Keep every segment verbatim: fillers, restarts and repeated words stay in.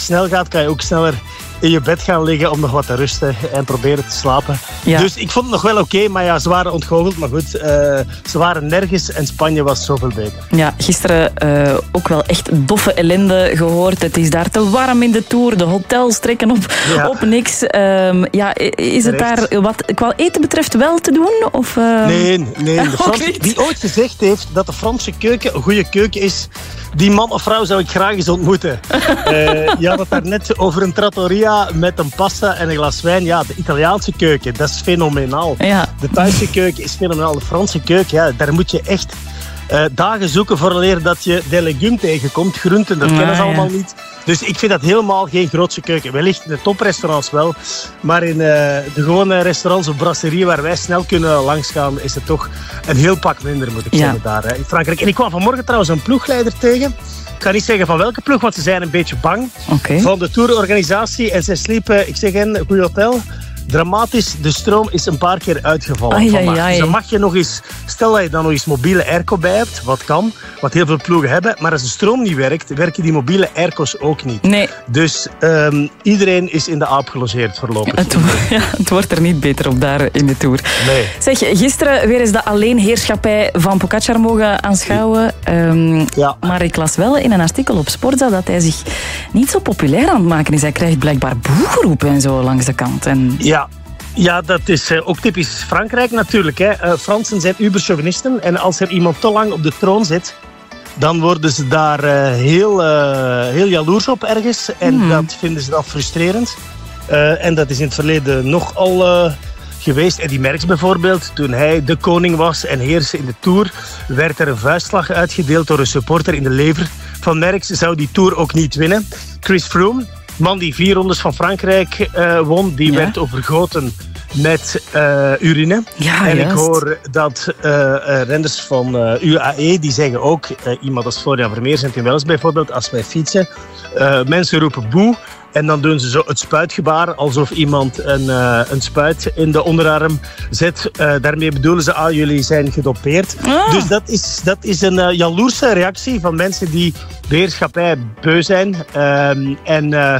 snel gaat, kan je ook sneller in je bed gaan liggen om nog wat te rusten en proberen te slapen. Ja. Dus ik vond het nog wel oké, okay, maar ja, ze waren ontgoocheld. Maar goed, uh, ze waren nergens en Spanje was zoveel beter. Ja, gisteren uh, ook wel echt doffe ellende gehoord. Het is daar te warm in de Tour, de hotels trekken op, ja. op niks. Um, ja, is het Terecht. daar wat qua eten betreft wel te doen? Of, uh... Nee, nee. De Franse, die ooit gezegd heeft dat de Franse keuken een goede keuken is, die man of vrouw zou ik graag eens ontmoeten. uh, je had het daar net over een trattoria met een pasta en een glas wijn. Ja, de Italiaanse keuken, dat is fenomenaal. Ja. De Thaise keuken is fenomenaal. De Franse keuken, ja, daar moet je echt uh, dagen zoeken vooraleer dat je de legume tegenkomt. Groenten, dat ja, kennen ze allemaal ja. niet. Dus ik vind dat helemaal geen grootse keuken. Wellicht in de toprestaurants wel. Maar in uh, de gewone restaurants of brasserieën waar wij snel kunnen langsgaan, is het toch een heel pak minder, moet ik ja. zeggen, daar hè, in Frankrijk. En ik kwam vanmorgen trouwens een ploegleider tegen. Ik ga niet zeggen van welke ploeg, want ze zijn een beetje bang. Okay. Van de tourorganisatie. En ze sliepen, ik zeg hen, een goed hotel. Dramatisch, de stroom is een paar keer uitgevallen ai, vandaag. Ai, ai. Dus dan mag je nog eens, stel dat je dan nog eens mobiele airco bij hebt, wat kan, wat heel veel ploegen hebben, maar als de stroom niet werkt, werken die mobiele airco's ook niet. Nee. Dus um, iedereen is in de aap gelogeerd voorlopig. Het, ja, het wordt er niet beter op daar in de Tour. Nee. Zeg, gisteren weer eens de alleenheerschappij van Pogačar mogen aanschouwen. Um, ja. Maar ik las wel in een artikel op Sportza dat hij zich niet zo populair aan het maken is. Hij krijgt blijkbaar boegeroepen en zo langs de kant. En... Ja. Ja, dat is uh, ook typisch Frankrijk natuurlijk. Hè. Uh, Fransen zijn uberchauvinisten en als er iemand te lang op de troon zit, dan worden ze daar uh, heel, uh, heel jaloers op ergens. En hmm. dat vinden ze dan frustrerend. Uh, en dat is in het verleden nogal uh, geweest. Eddy Merckx bijvoorbeeld, toen hij de koning was en heerste in de Tour, werd er een vuistslag uitgedeeld door een supporter in de lever van Merckx. Zou die Tour ook niet winnen. Chris Froome, man die vier rondes van Frankrijk uh, won, die ja. werd overgoten met uh, urine. Ja, en juist. Ik hoor dat uh, uh, renners van uh, U A E, die zeggen ook, uh, iemand als Florian Vermeer, in Wels bijvoorbeeld, als wij fietsen, uh, mensen roepen boe. En dan doen ze zo het spuitgebaar, alsof iemand een, uh, een spuit in de onderarm zet. Uh, daarmee bedoelen ze, ah, jullie zijn gedopeerd. Ah. Dus dat is, dat is een uh, jaloerse reactie van mensen die de heerschappij beu zijn. Um, en... Uh,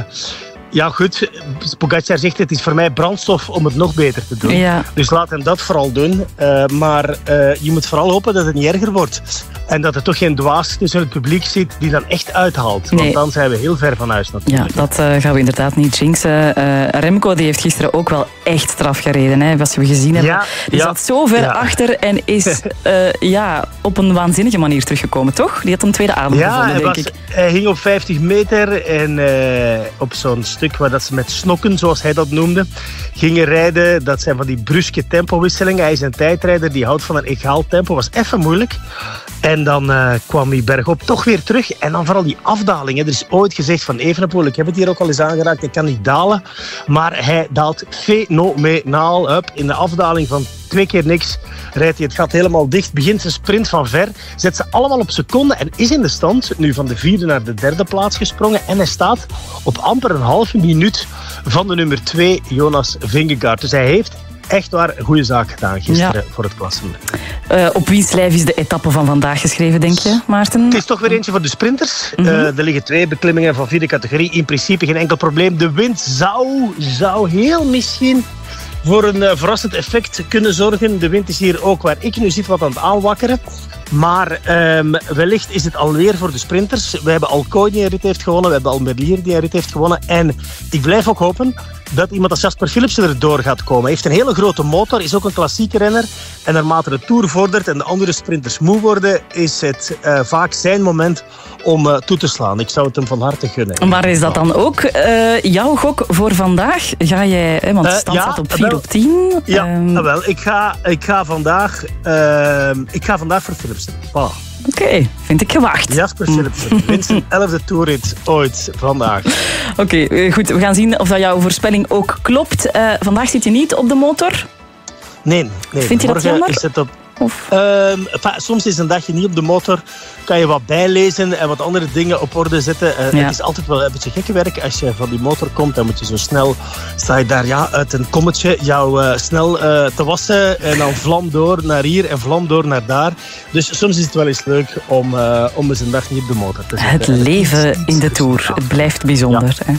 Ja goed, Pogačar zegt het is voor mij brandstof om het nog beter te doen. Ja. Dus laat hem dat vooral doen. Uh, maar uh, je moet vooral hopen dat het niet erger wordt. En dat er toch geen dwaas tussen het publiek zit die dan echt uithaalt. Nee. Want dan zijn we heel ver van huis natuurlijk. Ja, dat uh, gaan we inderdaad niet jinxen. Uh, Remco die heeft gisteren ook wel echt straf gereden. Hè, wat we gezien hebben. Ja, die ja. zat zo ver ja. achter en is uh, ja, op een waanzinnige manier teruggekomen, toch? Die had een tweede adem ja, gevonden, denk was, ik. Hij ging op vijftig meter en uh, op zo'n stuk waar dat ze met snokken, zoals hij dat noemde, gingen rijden. Dat zijn van die bruske tempowisselingen. Hij is een tijdrijder, die houdt van een egaal tempo. Was even moeilijk. En dan uh, kwam hij bergop toch weer terug. En dan vooral die afdaling. Er is ooit gezegd van Evenepoel, ik heb het hier ook al eens aangeraakt, hij kan niet dalen. Maar hij daalt fenomenaal up. In de afdaling van twee keer niks rijdt hij het gat helemaal dicht. Begint zijn sprint van ver. Zet ze allemaal op seconden en is in de stand nu van de vierde naar de derde plaats gesprongen. En hij staat op amper een halve minuut van de nummer twee, Jonas Vingegaard. Dus hij heeft echt waar een goede zaak gedaan gisteren ja. voor het klassement. Uh, op wiens lijf is de etappe van vandaag geschreven, denk je, Maarten? Het is toch weer eentje voor de sprinters. Mm-hmm. Uh, er liggen twee beklimmingen van vierde categorie. In principe geen enkel probleem. De wind zou, zou heel misschien voor een uh, verrassend effect kunnen zorgen. De wind is hier ook waar ik nu zit wat aan het aanwakkeren. Maar um, wellicht is het alweer voor de sprinters. We hebben al Kooi die een rit heeft gewonnen. We hebben al Merlier die een rit heeft gewonnen. En ik blijf ook hopen dat iemand als Jasper Philipsen erdoor gaat komen. Hij heeft een hele grote motor, is ook een klassieke renner. En naarmate de Tour vordert en de andere sprinters moe worden, is het uh, vaak zijn moment om uh, toe te slaan. Ik zou het hem van harte gunnen. Maar is dat dan ook uh, jouw gok voor vandaag? Ga jij, hè, want de stand uh, ja, staat op vier op tien. Ja, um... wel. Ik ga, ik ga vandaag uh, ik ga vandaag voor Philipsen. Voilà. Oké, okay, vind ik gewacht. Jasper Philipsen wint zijn elfde toerrit ooit vandaag. Oké, okay, goed. We gaan zien of dat jouw voorspelling ook klopt. Uh, vandaag zit je niet op de motor? Nee. nee. Vind je dat jammer? Is het op... Of? Um, enfin, soms is een dagje niet op de motor. Kan je wat bijlezen en wat andere dingen op orde zetten. Uh, ja. Het is altijd wel een beetje gekke werk. Als je van die motor komt, dan moet je zo snel... Sta je daar ja, uit een kommetje jou uh, snel uh, te wassen. En dan vlam door naar hier en vlam door naar daar. Dus soms is het wel eens leuk om, uh, om eens een dag niet op de motor te zitten. Het leven in de Tour. Het blijft bijzonder. Ja. Hè?